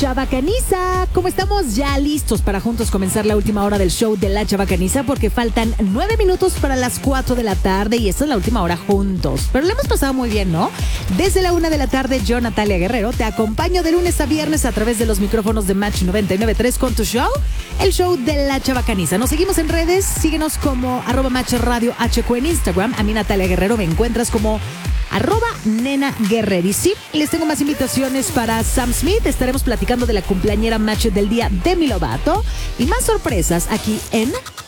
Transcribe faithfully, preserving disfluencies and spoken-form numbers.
Chavacaniza. ¿Cómo estamos? Ya listos para juntos comenzar la última hora del show de La Chavacaniza, porque faltan nueve minutos para las cuatro de la tarde y esta es la última hora juntos. Pero lo hemos pasado muy bien, ¿no? Desde la una de la tarde, yo, Natalia Guerrero, te acompaño de lunes a viernes a través de los micrófonos de Match noventa y nueve punto tres con tu show, el show de La Chavacaniza. Nos seguimos en redes, síguenos como arroba Match Radio H Q en Instagram. A mí, Natalia Guerrero, me encuentras como arroba Nena Guerrero. Y sí, les tengo más invitaciones para Sam Smith. Estaremos platicando de la cumpleañera Match del día, Demi Lovato, y más sorpresas aquí en